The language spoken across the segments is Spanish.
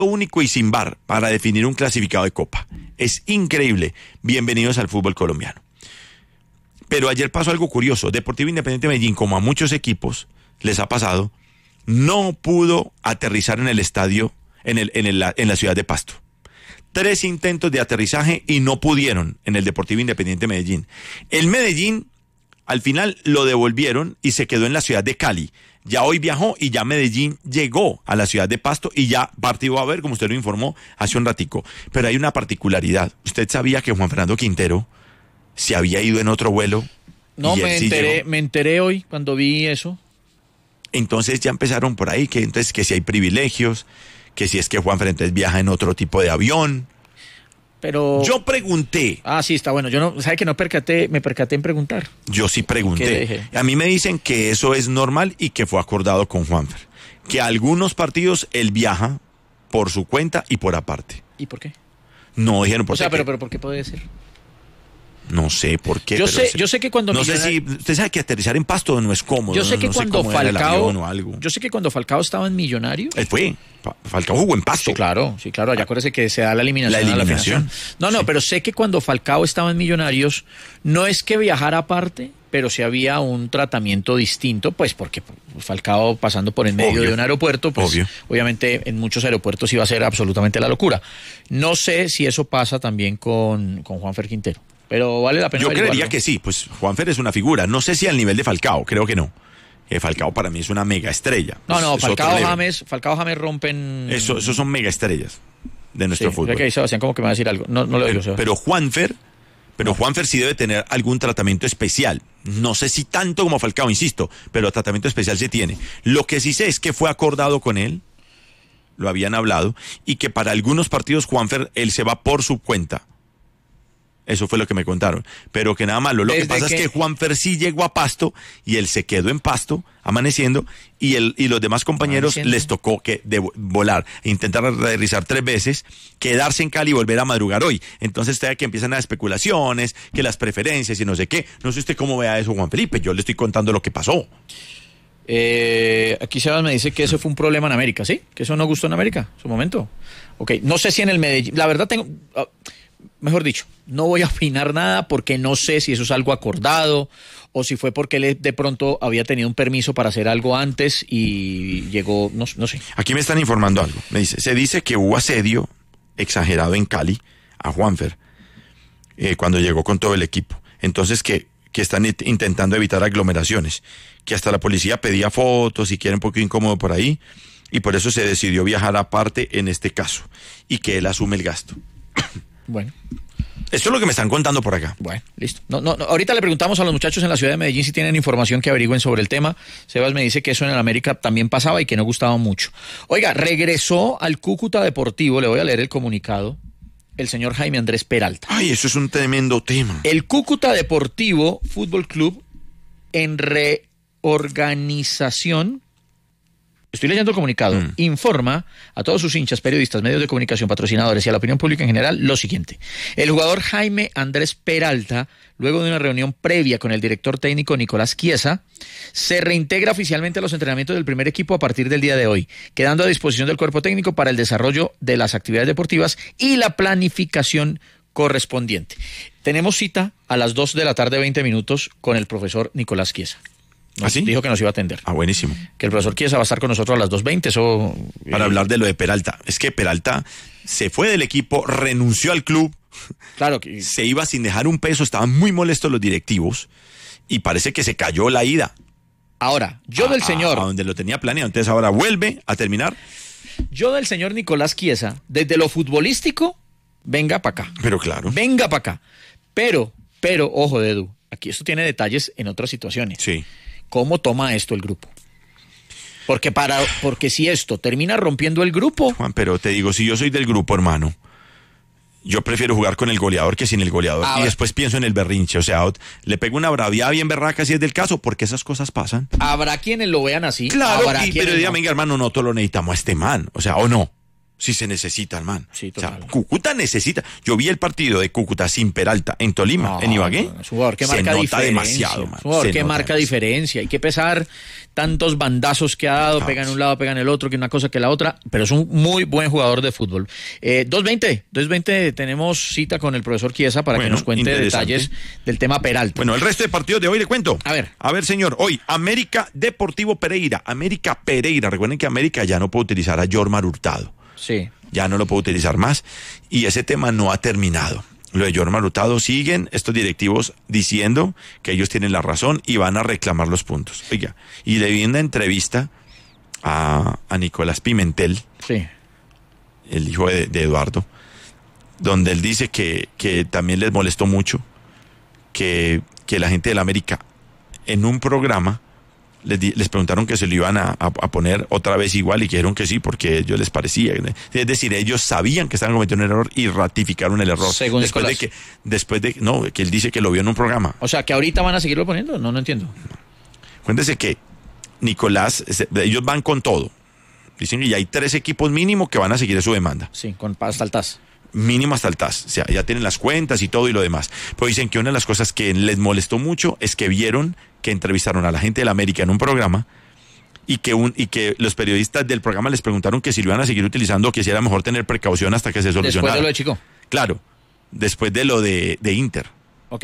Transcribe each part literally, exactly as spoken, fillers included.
único y sin V A R para definir un clasificado de Copa. Es increíble. Bienvenidos al fútbol colombiano. Pero ayer pasó algo curioso. Deportivo Independiente Medellín, como a muchos equipos les ha pasado, no pudo aterrizar en el estadio, en, el, en, el, en la ciudad de Pasto. Tres intentos de aterrizaje y no pudieron en el Deportivo Independiente Medellín. El Medellín, al final lo devolvieron y se quedó en la ciudad de Cali. Ya hoy viajó y ya Medellín llegó a la ciudad de Pasto y ya partió a ver, como usted lo informó hace un ratico. Pero hay una particularidad. ¿Usted sabía que Juan Fernando Quintero se había ido en otro vuelo? No, me enteré, sí me enteré hoy cuando vi eso. Entonces ya empezaron por ahí, que entonces que si hay privilegios, que si es que Juanfer entonces viaja en otro tipo de avión. Pero yo pregunté. Ah, sí, está bueno. Yo no, ¿sabe que no percaté? Me percaté en preguntar. Yo sí pregunté. A mí me dicen que eso es normal y que fue acordado con Juanfer. Que a algunos partidos él viaja por su cuenta y por aparte. ¿Y por qué? No dijeron por qué. O sea, pero, pero ¿por qué puede ser? No sé por qué. Yo pero sé, sé, yo sé que cuando no sé si usted sabe que aterrizar en Pasto no es cómodo. Yo sé que no, no cuando sé Falcao, o algo. yo sé que cuando Falcao estaba en Millonarios. Él fue. Falcao jugó en Pasto. Sí, claro, sí, claro. Ya acuérdese que se da la eliminación. La eliminación. A la no, no, sí. Pero sé que cuando Falcao estaba en Millonarios, no es que viajara aparte, pero sí había un tratamiento distinto, pues porque Falcao pasando por en medio Obvio. de un aeropuerto, pues Obvio. obviamente en muchos aeropuertos iba a ser absolutamente la locura. No sé si eso pasa también con, con Juanfer Quintero. Pero vale la pena. Yo averiguarlo. creería que sí, pues Juanfer es una figura. No sé si al nivel de Falcao, creo que no. Eh, Falcao para mí es una mega estrella. No, pues, no, Falcao James, Falcao James rompen. Eso, esos son mega estrellas de nuestro sí, fútbol. Que ahí Sebastián como que me va a decir algo. No, no lo digo, Pero, pero Juanfer, pero no. Juanfer sí debe tener algún tratamiento especial. No sé si tanto como Falcao, insisto, pero tratamiento especial se tiene. Lo que sí sé es que fue acordado con él, lo habían hablado, y que para algunos partidos Juanfer, él se va por su cuenta. Eso fue lo que me contaron. Pero que nada malo. Lo que pasa que... es que Juanfer sí llegó a Pasto y él se quedó en Pasto, amaneciendo, y él y los demás compañeros les tocó que de volar, intentar aterrizar tres veces, quedarse en Cali y volver a madrugar hoy. Entonces está que empiezan las especulaciones, que las preferencias y no sé qué. No sé usted cómo vea eso, Juan Felipe. Yo le estoy contando lo que pasó. Eh, aquí Sebas me dice que eso fue un problema en América, ¿sí? Que eso no gustó en América, en su momento. Ok, no sé si en el Medellín, la verdad tengo... Uh, Mejor dicho, no voy a opinar nada porque no sé si eso es algo acordado o si fue porque él de pronto había tenido un permiso para hacer algo antes y llegó, no, no sé. Aquí me están informando algo. Me dice, se dice que hubo asedio exagerado en Cali a Juanfer eh, cuando llegó con todo el equipo. Entonces que, que están intentando evitar aglomeraciones, que hasta la policía pedía fotos y que era un poco incómodo por ahí y por eso se decidió viajar aparte en este caso y que él asume el gasto. Bueno. Esto es lo que me están contando por acá. Bueno, listo. No, no, no, ahorita le preguntamos a los muchachos en la ciudad de Medellín si tienen información que averigüen sobre el tema. Sebas me dice que eso en el América también pasaba y que no gustaba mucho. Oiga, regresó al Cúcuta Deportivo, le voy a leer el comunicado, el señor Jaime Andrés Peralta. Ay, eso es un tremendo tema. El Cúcuta Deportivo Fútbol Club en reorganización... Estoy leyendo el comunicado. Mm. Informa a todos sus hinchas, periodistas, medios de comunicación, patrocinadores y a la opinión pública en general lo siguiente. El jugador Jaime Andrés Peralta, luego de una reunión previa con el director técnico Nicolás Chiesa, se reintegra oficialmente a los entrenamientos del primer equipo a partir del día de hoy, quedando a disposición del cuerpo técnico para el desarrollo de las actividades deportivas y la planificación correspondiente. Tenemos cita a las dos de la tarde, veinte minutos, con el profesor Nicolás Chiesa. Nos ¿Ah, sí? dijo que nos iba a atender. Ah, buenísimo. Que el profesor Chiesa va a estar con nosotros a las dos veinte. Eso, Para eh... hablar de lo de Peralta. Es que Peralta se fue del equipo, renunció al club. Claro que... Se iba sin dejar un peso, estaban muy molestos los directivos y parece que se cayó la ida. Ahora, yo a, del señor... A donde lo tenía planeado. Entonces ahora vuelve a terminar. Yo del señor Nicolás Chiesa, desde lo futbolístico, venga para acá. Pero claro. Venga para acá. Pero, pero, ojo, Dedu, aquí esto tiene detalles en otras situaciones. Sí. ¿Cómo toma esto el grupo? Porque para, porque si esto termina rompiendo el grupo... Juan, pero te digo, si yo soy del grupo, hermano, yo prefiero jugar con el goleador que sin el goleador. Ah, y después pienso en el berrinche. O sea, le pego una braviada bien berraca si es del caso, porque esas cosas pasan. Habrá quienes lo vean así. Claro, habrá y, pero dígame, no. Hermano, nosotros lo necesitamos a este man. O sea, o no. O Si se necesita, hermano. Sí, o sea, total. Cúcuta necesita. Yo vi el partido de Cúcuta sin Peralta en Tolima, No, en Ibagué. no, es un jugador que se marca nota diferencia. demasiado, man. Es un jugador Se que nota marca demasiado. diferencia. Hay que pesar tantos bandazos que ha dado, Ah, pega en sí. un lado, pega en el otro, que una cosa que la otra, pero es un muy buen jugador de fútbol. Eh, dos veinte, dos veinte tenemos cita con el profesor Chiesa para Bueno, que nos cuente interesante. detalles del tema Peralta. Bueno, el resto de partidos de hoy le cuento. A ver. A ver, señor. Hoy, América Deportivo Pereira. América Pereira. Recuerden que América ya no puede utilizar a Jormar Hurtado. Sí. Ya no lo puedo utilizar más. Y ese tema no ha terminado. Lo de Jormar Hurtado, siguen estos directivos diciendo que ellos tienen la razón y van a reclamar los puntos. Oiga, y le vi una entrevista a, a Nicolás Pimentel, Sí. el hijo de, de Eduardo, donde él dice que, que también les molestó mucho que, que la gente de la América en un programa les, di- les preguntaron que se lo iban a, a- a poner otra vez igual y dijeron que sí porque a ellos les parecía. Es decir, ellos sabían que estaban cometiendo un error y ratificaron el error. Según después de Nicolás. que, después de, no, que él dice que lo vio en un programa. O sea, que ahorita van a seguirlo poniendo. No, no entiendo. Cuéntese que Nicolás, ese- ellos van con todo. Dicen que ya hay tres equipos mínimo que van a seguir su demanda. Sí, con hasta el T A S. Mínimo hasta el T A S, o sea, ya tienen las cuentas y todo y lo demás. Pero dicen que una de las cosas que les molestó mucho es que vieron que entrevistaron a la gente de la América en un programa y que un y que los periodistas del programa les preguntaron que si lo iban a seguir utilizando o que si era mejor tener precaución hasta que se Después solucionara. de lo de Chico. Claro, después de lo de, de Inter, Ok.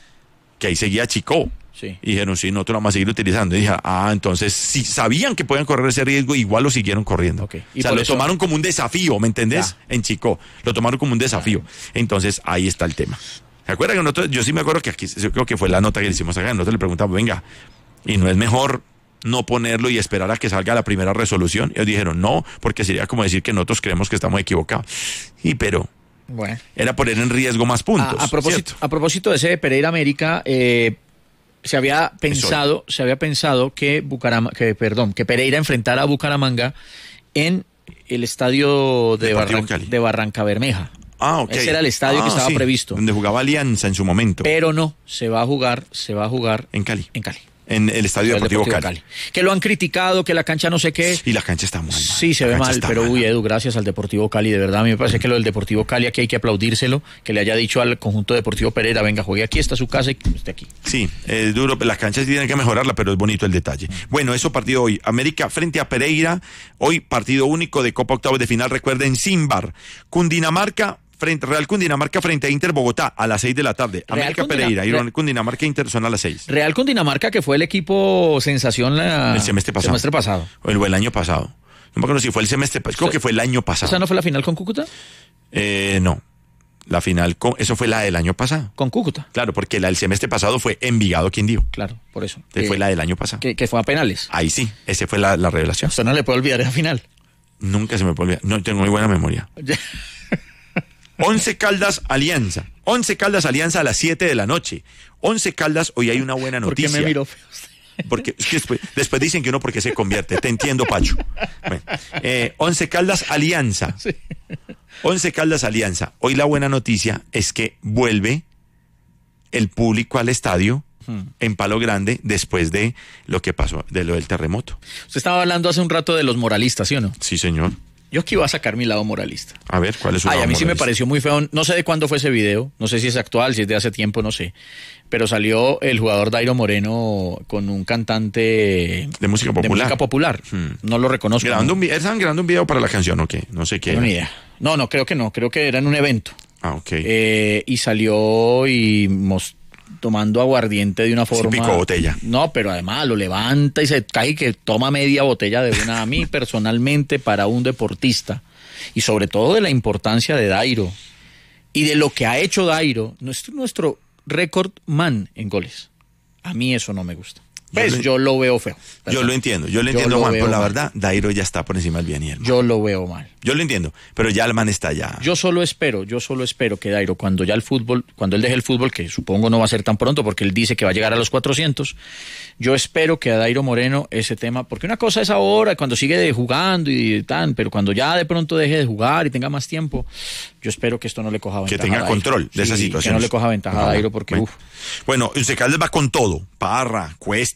que ahí seguía Chico. Sí. Y dijeron, sí, nosotros lo vamos a seguir utilizando. Y dije, ah, entonces, si sabían que podían correr ese riesgo, igual lo siguieron corriendo. Ok. O Y sea, por lo eso- tomaron como un desafío, ¿me entendés? Ya. En Chico. Lo tomaron como un desafío. Entonces, ahí está el tema. ¿Se acuerdan que nosotros, yo sí me acuerdo que aquí, yo creo que fue la nota que le hicimos acá, nosotros le preguntamos, venga, ¿y no es mejor no ponerlo y esperar a que salga la primera resolución? Y ellos dijeron, no, porque sería como decir que nosotros creemos que estamos equivocados. Y pero Bueno. era poner en riesgo más puntos. A, a propósito, ¿cierto? a propósito de ese Pereira América, eh, se había pensado, se había pensado que Bucaram- que perdón, que Pereira enfrentara a Bucaramanga en el estadio de, Deportivo Barran- Cali. de Barranca Bermeja. Ah, ok. Ese era el estadio que Ah, estaba sí, previsto. Donde jugaba Alianza en su momento. Pero no, se va a jugar, se va a jugar En Cali. en Cali. En el Estadio El Deportivo, Cali. Que lo han criticado, que la cancha no sé qué. Y la cancha está mal. man. Sí, se La ve cancha mal, está pero mala. uy, Edu, gracias al Deportivo Cali, de verdad, a mí me parece que lo del Deportivo Cali aquí hay que aplaudírselo, que le haya dicho al conjunto Deportivo Pereira, venga, juegue aquí, está su casa y esté aquí. Sí, es duro, las canchas tienen que mejorarla, pero es bonito el detalle. Bueno, eso partido hoy. América frente a Pereira, hoy partido único de Copa Octavos de Final, recuerden, Simbar. Cundinamarca, frente, Real Cundinamarca frente a Inter Bogotá a las seis de la tarde. Real América Cundina- Pereira y Real- Cundinamarca Inter son a las seis. Real Cundinamarca, que fue el equipo sensación la, El semestre pasado. semestre pasado. O el, o el año pasado. No me acuerdo si fue el semestre, pues, creo que fue el año pasado. ¿Esa no fue la final con Cúcuta? Eh, no, la final, con, eso fue la del año pasado. Con Cúcuta, Claro, porque la del semestre pasado fue Envigado Quindío. claro, por eso. Que Que- fue la del año pasado. que, que fue a penales. Ahí sí, ese fue la, la revelación. Usted no le puede olvidar esa final. Nunca se me puede olvidar. No tengo muy buena memoria. Once Caldas Alianza. Once Caldas Alianza a las siete de la noche. Once Caldas, hoy hay una buena ¿Por qué noticia. me miró feo usted? Porque es que después, después dicen que uno porque se convierte. Te entiendo, Pacho. Bueno, eh, Once Caldas Alianza. Sí. Once Caldas Alianza. Hoy la buena noticia es que vuelve el público al estadio en Palo Grande después de lo que pasó, de lo del terremoto. Usted estaba hablando hace un rato de los moralistas, ¿sí o no? Sí, señor. Yo aquí iba a sacar mi lado moralista. A ver, ¿cuál es su Ay, a lado mí sí me moralista? pareció muy feo. No sé de cuándo fue ese video. No sé si es actual, si es de hace tiempo, no sé. Pero salió el jugador Dairo Moreno con un cantante De música popular. De música popular. Hmm. No lo reconozco. Grabando no un vi- ¿Estaban grabando un video para la canción o qué? No sé qué. tengo era. ni idea. No, no, creo que no. Creo que era en un evento. Ah, ok. Eh, y salió y mos- tomando aguardiente de una forma. picó botella. No, pero además lo levanta y se cae y que toma media botella de una. A mí personalmente, para un deportista, y sobre todo de la importancia de Dairo y de lo que ha hecho Dairo, nuestro, nuestro récord man en goles. A mí eso no me gusta. Pues lo- yo lo veo feo. Yo perdón. lo entiendo, yo lo Yo entiendo, lo Juan, veo pero la mal. verdad, Dairo ya está por encima del bien y el mal. Yo lo veo mal. Yo lo entiendo, pero ya el man está ya. Yo solo espero, yo solo espero que Dairo, cuando ya el fútbol, cuando él deje el fútbol, que supongo no va a ser tan pronto porque él dice que va a llegar a los cuatrocientos, yo espero que a Dairo Moreno ese tema, porque una cosa es ahora, cuando sigue de jugando y tan, pero cuando ya de pronto deje de jugar y tenga más tiempo, yo espero que esto no le coja ventaja. Que tenga a Dairo. control de esa Sí, situación. Que no le coja ventaja a Dairo porque, bueno. uff. Bueno, Once Caldas va con todo. Parra, Cuesta,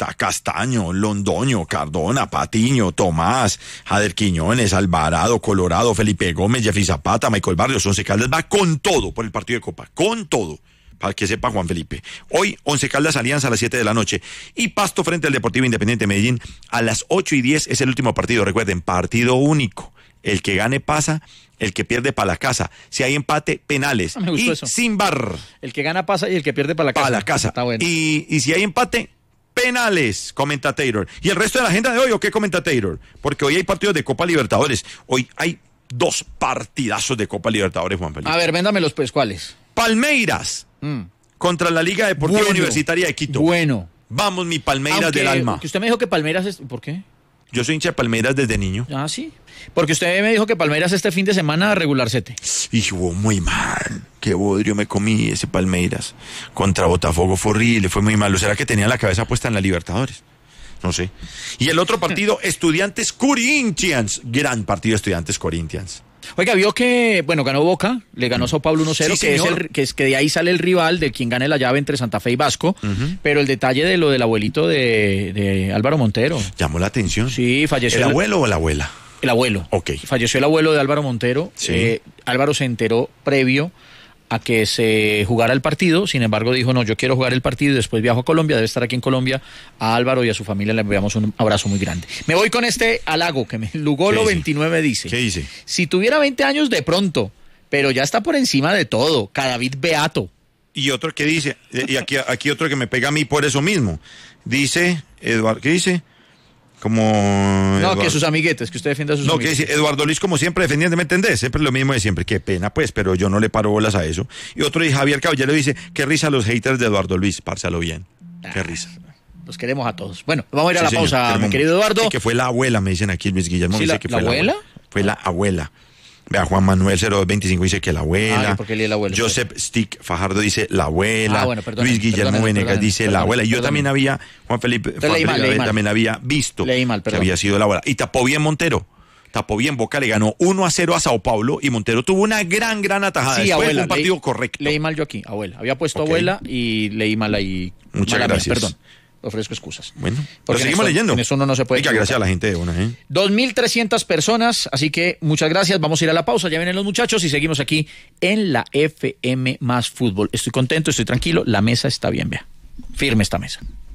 está Castaño, Londoño, Cardona, Patiño, Tomás, Jader Quiñones, Alvarado, Colorado, Felipe Gómez, Jeffrey Zapata, Michael Barrios. Once Caldas va con todo por el partido de Copa, con todo. Para que sepa Juan Felipe. Hoy, Once Caldas Alianza a las siete de la noche. Y Pasto frente al Deportivo Independiente Medellín a las ocho y diez es el último partido. Recuerden, partido único. El que gane pasa, el que pierde para la casa. Si hay empate, penales. Ah, me gustó y eso. sin bar. El que gana pasa y el que pierde para la casa. Para la casa. Está bueno. Y, y si hay empate, penales, comenta Taylor. ¿Y el resto de la agenda de hoy o qué comenta Taylor? Porque hoy hay partidos de Copa Libertadores. Hoy hay dos partidazos de Copa Libertadores, Juan Felipe. A ver, véndamelos pues, ¿cuáles? Palmeiras Mm. contra la Liga Deportiva Bueno, Universitaria de Quito. Bueno. Vamos, mi Palmeiras Aunque, del alma. que usted me dijo que Palmeiras es... ¿Por qué? Yo soy hincha de Palmeiras desde niño. Ah, sí. Porque usted me dijo que Palmeiras este fin de semana regular sete. Y jugó muy mal. Qué bodrio me comí ese Palmeiras. Contra Botafogo fue horrible, fue muy malo. ¿Será que tenía la cabeza puesta en la Libertadores? No sé. Y el otro partido, Estudiantes Corinthians. Gran partido, Estudiantes Corinthians. Oiga, vio que, bueno, ganó Boca, le ganó Sao Paulo uno cero, Sí, que, es señor. el, que es que de ahí sale el rival de quien gane la llave entre Santa Fe y Vasco, Ujú. pero el detalle de lo del abuelito de, de Álvaro Montero. Llamó la atención. Sí, falleció ¿El abuelo o la abuela? el abuelo. Ok. Falleció el abuelo de Álvaro Montero. Sí. Eh, Álvaro se enteró previo a que se jugara el partido, sin embargo dijo, no, yo quiero jugar el partido y después viajo a Colombia, debe estar aquí en Colombia. A Álvaro y a su familia le enviamos un abrazo muy grande. Me voy con este halago que me Lugolo ¿Qué dice? veintinueve dice. ¿Qué dice? Si tuviera veinte años de pronto, pero ya está por encima de todo, Cadavid Beato. Y otro que dice, y aquí, aquí otro que me pega a mí por eso mismo. Dice, Eduardo, ¿qué dice? Como... No, Eduardo- que sus amiguetes, que usted defienda a sus No, que amiguetes. dice Eduardo Luis, como siempre, defendiendo, ¿me entendés? Siempre lo mismo de siempre. Qué pena, pues, pero yo no le paro bolas a eso. Y otro dice, Javier Caballero dice, qué risa los haters de Eduardo Luis, pársalo bien. Qué risa. Los queremos a todos. Bueno, vamos a ir a Sí, la señor, pausa, mi queremos querido mucho. Eduardo. Y que fue la abuela, me dicen aquí Luis Guillermo. Sí, me dice la- que ¿la fue la abuela? Fue la abuela. Vea, Juan Manuel cero dos veinticinco dice que la abuela. Ay, ¿por qué lee la abuela? Joseph Stick Fajardo dice la abuela. Ah, bueno, perdóneme, Luis Guillermo perdóneme, Venegas perdóneme, dice la perdóneme, abuela. Y yo perdóneme. también había, Juan Felipe, Entonces Juan leí mal, Felipe leí mal. también había visto Leí mal, que perdón. había sido la abuela. Y tapó bien Montero. Tapó bien Boca, le ganó uno a cero a Sao Paulo y Montero tuvo una gran, gran atajada. Sí, Después abuela. fue un partido leí, correcto. Leí mal yo aquí, abuela. Había puesto Ok. abuela y leí mal ahí. Muchas mala mía, gracias. Perdón. Ofrezco excusas. Bueno, Porque pero en seguimos esto- leyendo. en eso uno no se puede Oiga, gracias a equivocar. la gente de una, ¿eh? dos mil trescientas personas, así que muchas gracias. Vamos a ir a la pausa, ya vienen los muchachos y seguimos aquí en la F M más Fútbol. Estoy contento, estoy tranquilo, la mesa está bien, vea. Firme esta mesa.